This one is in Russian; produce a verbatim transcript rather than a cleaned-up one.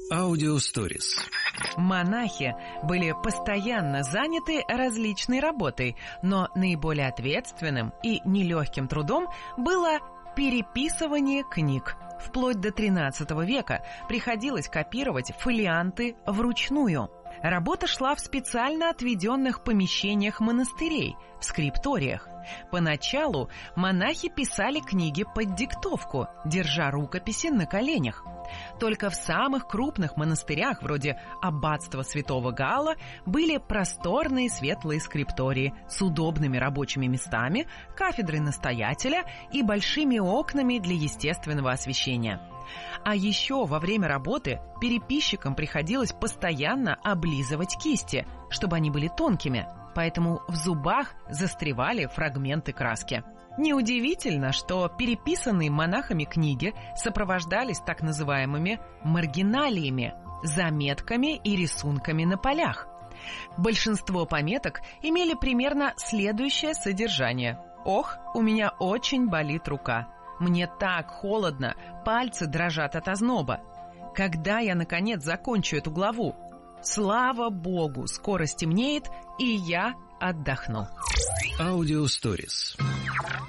Аудиосторис. Монахи были постоянно заняты различной работой, но наиболее ответственным и нелегким трудом было переписывание книг. Вплоть до тринадцатого века приходилось копировать фолианты вручную. Работа шла в специально отведенных помещениях монастырей, в скрипториях. Поначалу монахи писали книги под диктовку, держа рукописи на коленях. Только в самых крупных монастырях, вроде аббатства Святого Гаала, были просторные светлые скриптории с удобными рабочими местами, кафедрой настоятеля и большими окнами для естественного освещения. А еще во время работы переписчикам приходилось постоянно облизывать кисти, чтобы они были тонкими, поэтому в зубах застревали фрагменты краски. Неудивительно, что переписанные монахами книги сопровождались так называемыми маргиналиями – заметками и рисунками на полях. Большинство пометок имели примерно следующее содержание: «Ох, у меня очень болит рука. Мне так холодно, пальцы дрожат от озноба. Когда я, наконец, закончу эту главу? Слава Богу, скоро стемнеет, и я отдохну». Аудиосторис.